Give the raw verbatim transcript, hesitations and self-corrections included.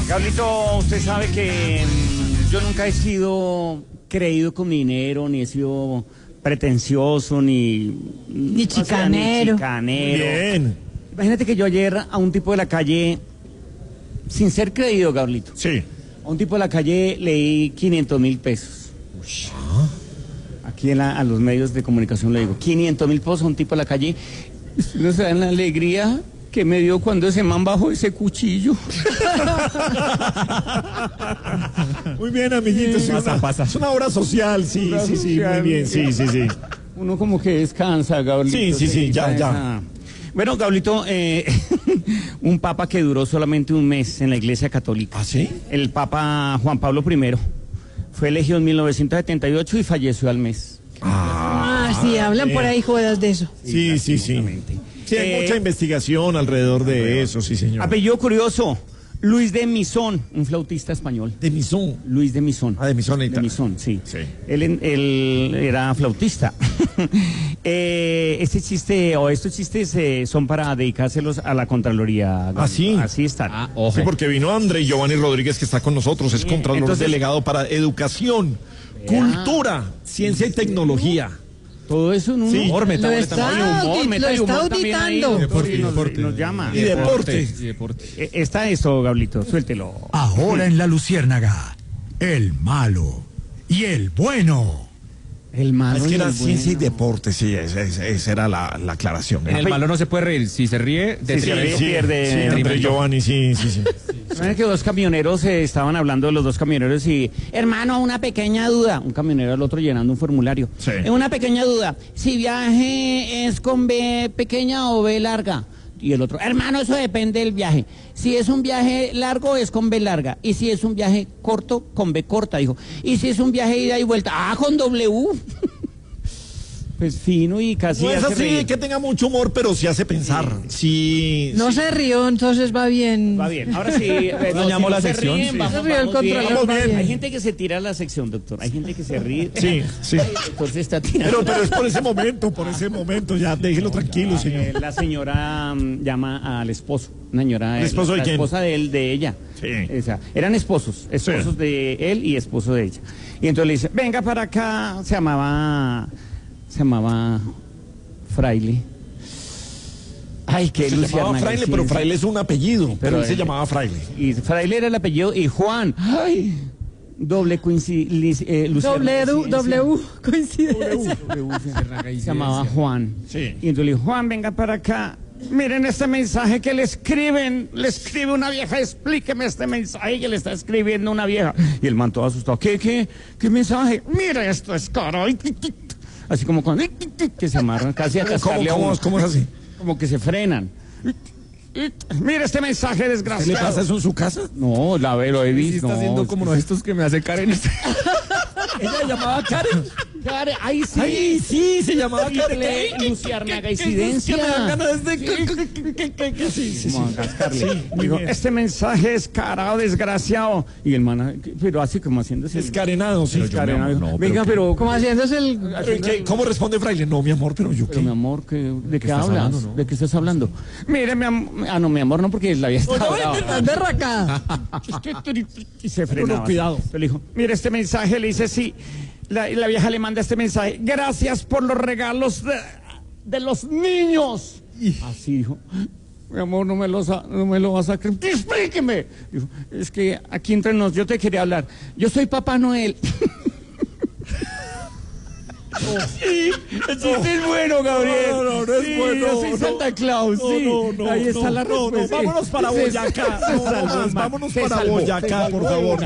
Gablito, usted sabe que mm, yo nunca he sido creído con mi dinero, ni he sido pretencioso, ni... Ni o sea, chicanero. ni chicanero. Bien. Imagínate que yo ayer a un tipo de la calle, sin ser creído, Gablito, Sí. a un tipo de la calle leí quinientos mil pesos. Aquí en la- a los medios de comunicación le digo, quinientos mil pesos a un tipo de la calle. No se dan la alegría que me dio cuando ese man bajó ese cuchillo. Muy bien, amiguitos. Sí, Pasa, una, pasa. Es una obra social, sí, Obra sí, sí, social. muy bien, sí, sí, sí. Uno como que descansa, Gablito. Sí, sí, sí, ya, quita ya. esa- Bueno, Gablito, eh, un papa que duró solamente un mes en la Iglesia Católica. ¿Ah, sí? El Papa Juan Pablo primero. Fue elegido en mil novecientos setenta y ocho y falleció al mes. Ah, sí, hablan por ahí jodas de eso. Sí, sí, sí. Sí, hay Eh, mucha investigación alrededor de eso, sí, señor. Apellido curioso, Luis de Misón, un flautista español. De Misón. Luis de Misón. Ah, de Misón, ahí De está. Misón, sí. Sí. Él, en- él era flautista. eh, este chiste o estos chistes eh, son para dedicárselos a la Contraloría. ¿Ah, sí? Así están. Ah, ojo. Sí, porque vino André Giovanni Rodríguez, que está con nosotros, es contralor entonces- delegado para educación, cultura, ciencia y tecnología. Todo eso en un Sí. humor, Lo métale está humor, audi- métale lo está humor también ahí, auditando. doctor, Deporte, y nos, deporte. y nos llama. Y deporte. Y deporte. Eh, Está esto, Gablito, suéltelo. Ahora en La Luciérnaga, el malo y el bueno. El malo. Es que y era el ciencia y bueno. deporte, sí, esa, esa- esa era la, la aclaración. En el malo no se puede reír. Si se ríe, de Sí, sí, tremendo. sí. pierde Sí, André detrimento. Giovanni, sí, sí, sí. ¿Saben que dos camioneros eh, estaban hablando de los dos camioneros y, hermano, una pequeña duda, un camionero al otro llenando un formulario. Sí. Eh, Una pequeña duda, si viaje es con B pequeña o B larga. Y el otro, hermano, eso depende del viaje. Si es un viaje largo, es con B larga. Y si es un viaje corto, con B corta, dijo. Y si es un viaje ida y vuelta, ah, con W. Pues fino y casi No es hace así reír. que tenga mucho humor, pero sí hace pensar. Sí. No sí. se rió, entonces va bien. Va bien, ahora sí. eh, no, Dañamos si la no se sección, ríen, sí. vamos, Se rió el vamos bien. controlador, Vamos va bien. Hay gente que se tira a la sección, doctor. Hay gente que se ríe. Sí, sí. El doctor se está tirando. Pero, pero es por ese momento, por ese momento, ya déjelo tranquilo, Eh, señor. la señora mm, llama al esposo. Una señora. ¿El esposo de la quién? esposa de él, de ella. Sí. O sea, eran esposos. Esposos Sí. de él y esposo de ella. Y entonces le dice, venga para acá. Se llamaba. Se llamaba. Fraile. Ay, qué Se Luciana. llamaba Fraile, pero García. Fraile es un apellido, pero él se él- llamaba Fraile. Y Fraile era el apellido y Juan. Ay, doble coincidencia. Eh, W, W, coincidencia. Se llamaba Juan. Sí. Y entonces le dijo, Juan, venga para acá. Miren este mensaje que le escriben. Le escribe una vieja. Explíqueme este mensaje que le está escribiendo una vieja. Y el man todo asustado. ¿Qué, qué, qué mensaje? Mira, esto es caro. Así como cuando que se amarran casi a ¿Cómo, cascarle a cómo, uno. cómo es así? Como que se frenan. Mira este mensaje ¿Qué le desgraciado. pasa eso en su casa? No, la ve, lo he Sí, visto. está haciendo no, como estos que me hace Karen. Ella se llamaba Karen. Karen, ahí sí. Ay, sí, se llamaba Karen. Triple Luciana Que Coincidencia. me dan ganas de... Sí, sí, sí. Como a cascarle. Sí, muy Dijo, bien. este mensaje es carado, desgraciado. Y el man, pero así como haciéndose. Descarenado, sí. Descarenado, dijo, No, Venga, pero. Como haciéndose el... pero ¿qué? ¿Cómo responde Fraile? No, mi amor, pero yo Pero qué. mi amor, ¿qué- ¿de qué estás hablas? hablando, no? ¿De qué estás hablando? Mire, mi amor. Ah, no, mi amor, no, porque la había estado. Estás berracada. Y se frenaba. No, cuidado. Entonces le dijo, mire este mensaje, le dice sí. La, la vieja le manda este mensaje. Gracias por los regalos de, de los niños. Así dijo. Mi amor, no me, los, no me lo vas a creer. Explíqueme. Dijo, es que aquí entre nos, yo te quería hablar. Yo soy Papá Noel. Sí, el chiste es bueno, Gabriel. No, no, no es Sí, bueno, Yo soy no. Santa Claus, No, sí. no, no, Ahí está no, la no, no, respuesta. vámonos para Se- Boyacá. se No, salvó, más, man. vámonos Se para salvó, Boyacá, se salvó por favor.